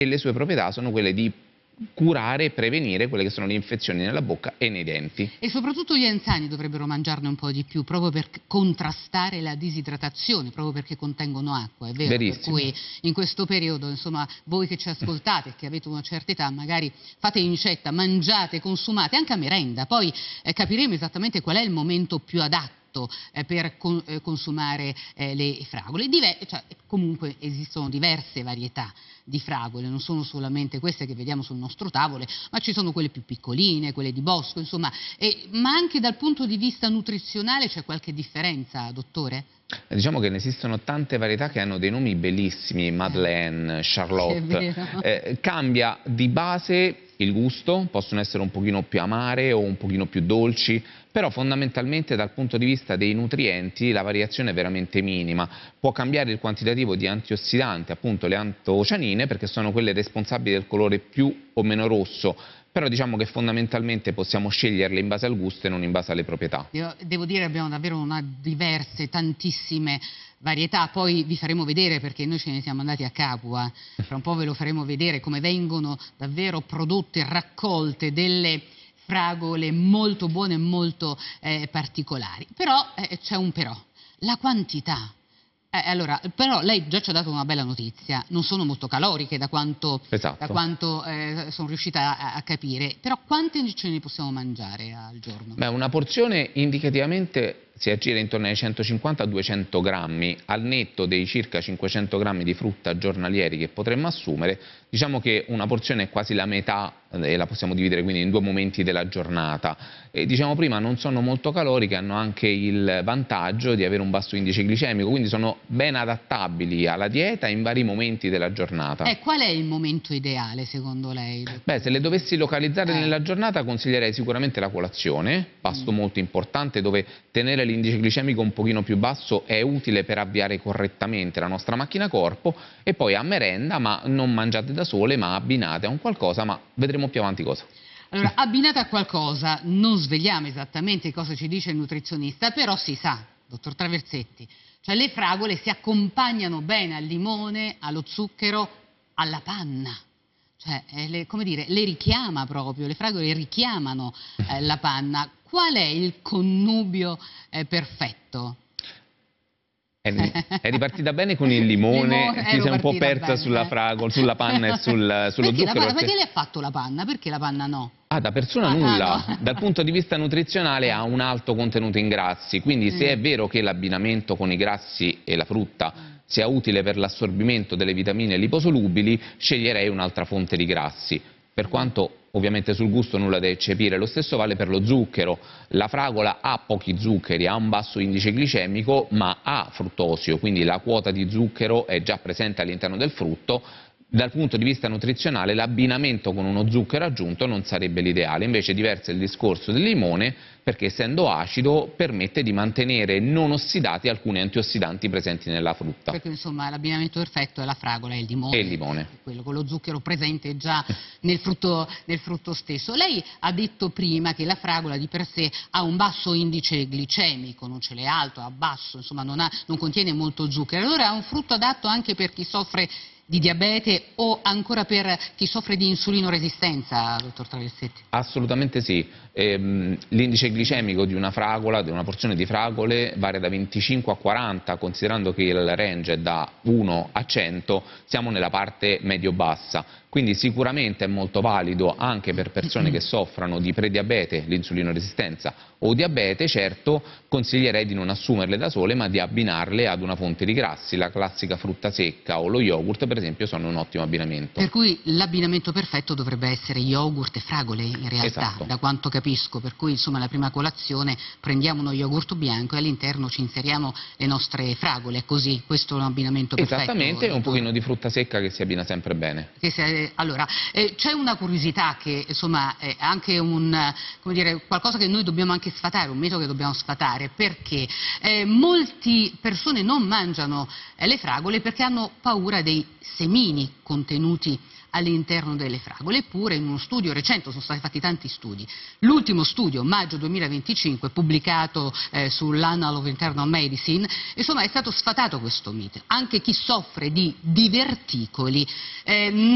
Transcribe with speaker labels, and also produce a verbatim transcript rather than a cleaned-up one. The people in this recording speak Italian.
Speaker 1: e le sue proprietà sono quelle di curare e prevenire quelle che sono le infezioni nella bocca e nei denti.
Speaker 2: E soprattutto gli anziani dovrebbero mangiarne un po' di più, proprio per contrastare la disidratazione, proprio perché contengono acqua, è vero?
Speaker 1: Verissimo.
Speaker 2: Per cui in questo periodo, insomma, voi che ci ascoltate, che avete una certa età, magari fate incetta, mangiate, consumate, anche a merenda, poi eh, capiremo esattamente qual è il momento più adatto Eh, per con, eh, consumare eh, le fragole. Dive cioè, comunque esistono diverse varietà di fragole, non sono solamente queste che vediamo sul nostro tavolo, ma ci sono quelle più piccoline, quelle di bosco, insomma, eh, ma anche dal punto di vista nutrizionale c'è qualche differenza, dottore?
Speaker 1: Diciamo che ne esistono tante varietà che hanno dei nomi bellissimi, Madeleine, Charlotte, eh, cambia di base il gusto, possono essere un pochino più amare o un pochino più dolci, però fondamentalmente dal punto di vista dei nutrienti la variazione è veramente minima. Può cambiare il quantitativo di antiossidanti, appunto le antocianine, perché sono quelle responsabili del colore più o meno rosso, però diciamo che fondamentalmente possiamo sceglierle in base al gusto e non in base alle proprietà.
Speaker 2: Io devo dire che abbiamo davvero una diverse, tantissime varietà, poi vi faremo vedere, perché noi ce ne siamo andati a Capua, fra un po' ve lo faremo vedere come vengono davvero prodotte, raccolte delle fragole molto buone e molto eh, particolari. Però eh, c'è un però, la quantità. Eh, allora, però lei già ci ha dato una bella notizia, non sono molto caloriche da quanto,
Speaker 1: Esatto.
Speaker 2: da quanto eh, sono riuscita a, a capire, però quante ce ne possiamo mangiare al giorno?
Speaker 1: Beh, una porzione indicativamente si aggira intorno ai centocinquanta duecento grammi, al netto dei circa cinquecento grammi di frutta giornalieri che potremmo assumere. Diciamo che una porzione è quasi la metà e la possiamo dividere quindi in due momenti della giornata. E diciamo prima non sono molto caloriche, hanno anche il vantaggio di avere un basso indice glicemico, quindi sono ben adattabili alla dieta in vari momenti della giornata.
Speaker 2: Eh, qual è il momento ideale secondo lei?
Speaker 1: Beh, se le dovessi localizzare
Speaker 2: eh.
Speaker 1: nella giornata consiglierei sicuramente la colazione, pasto mm. molto importante dove tenere l'indice glicemico un pochino più basso è utile per avviare correttamente la nostra macchina corpo, e poi a merenda, ma non mangiate da sole ma abbinate a un qualcosa, ma vedremo più avanti cosa.
Speaker 2: Allora, abbinate a qualcosa, non svegliamo esattamente cosa ci dice il nutrizionista, però si sa, dottor Traversetti, cioè le fragole si accompagnano bene al limone, allo zucchero, alla panna. Cioè, eh, le, come dire, le richiama proprio, le fragole richiamano eh, la panna. Qual è il connubio eh, perfetto?
Speaker 1: È, è ripartita bene con il limone,
Speaker 2: limone
Speaker 1: ti sei un po' persa
Speaker 2: bene,
Speaker 1: sulla
Speaker 2: eh.
Speaker 1: fragola, sulla panna e sul, sullo
Speaker 2: perché
Speaker 1: zucchero.
Speaker 2: La panna,
Speaker 1: perché...
Speaker 2: perché le ha fatto la panna? Perché la panna no?
Speaker 1: Ah, da persona
Speaker 2: ah,
Speaker 1: nulla,
Speaker 2: ah, no.
Speaker 1: Dal punto di vista nutrizionale ha un alto contenuto in grassi, quindi mm. se è vero che l'abbinamento con i grassi e la frutta mm. sia utile per l'assorbimento delle vitamine liposolubili, sceglierei un'altra fonte di grassi. Per quanto ovviamente sul gusto nulla da eccepire, lo stesso vale per lo zucchero. La fragola ha pochi zuccheri, ha un basso indice glicemico, ma ha fruttosio, quindi la quota di zucchero è già presente all'interno del frutto. Dal punto di vista nutrizionale l'abbinamento con uno zucchero aggiunto non sarebbe l'ideale, invece diverso è il discorso del limone, perché essendo acido permette di mantenere non ossidati alcuni antiossidanti presenti nella frutta.
Speaker 2: Perché insomma l'abbinamento perfetto è la fragola e il limone,
Speaker 1: e il limone.
Speaker 2: quello con lo zucchero presente già nel frutto, nel frutto stesso. Lei ha detto prima che la fragola di per sé ha un basso indice glicemico, non ce l'è alto, ha basso, insomma non, ha, non contiene molto zucchero, allora è un frutto adatto anche per chi soffre di diabete o ancora per chi soffre di insulinoresistenza, dottor Traversetti?
Speaker 1: Assolutamente sì. Ehm, l'indice glicemico di una fragola, di una porzione di fragole, varia da venticinque a quaranta, considerando che il range è da uno a cento, siamo nella parte medio-bassa. Quindi sicuramente è molto valido anche per persone che soffrano di prediabete, l'insulinoresistenza o diabete. Certo, consiglierei di non assumerle da sole, ma di abbinarle ad una fonte di grassi. La classica frutta secca o lo yogurt, per esempio, sono un ottimo abbinamento.
Speaker 2: Per cui l'abbinamento perfetto dovrebbe essere yogurt e fragole, in realtà,
Speaker 1: esatto.
Speaker 2: da quanto capisco. Per cui, insomma, la prima colazione prendiamo uno yogurt bianco e all'interno ci inseriamo le nostre fragole, è così? Questo è un abbinamento perfetto?
Speaker 1: Esattamente, e un pochino di frutta secca che si abbina sempre bene.
Speaker 2: Che se, allora, eh, c'è una curiosità che, insomma, è anche un, come dire, qualcosa che noi dobbiamo anche sfatare, un metodo che dobbiamo sfatare, perché eh, molte persone non mangiano eh, le fragole perché hanno paura dei semini contenuti all'interno delle fragole. Eppure in uno studio recente, sono stati fatti tanti studi, l'ultimo studio, maggio duemilaventicinque, pubblicato eh, sull'Annal of Internal Medicine, insomma è stato sfatato questo mito. Anche chi soffre di diverticoli eh,